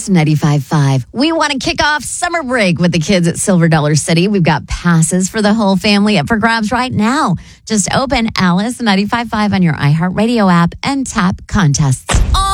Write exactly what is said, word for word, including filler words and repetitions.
Alice ninety-five point five. We want to kick off summer break with the kids at Silver Dollar City. We've got passes for the whole family up for grabs right now. Just open Alice ninety-five point five on your iHeartRadio app and tap contests.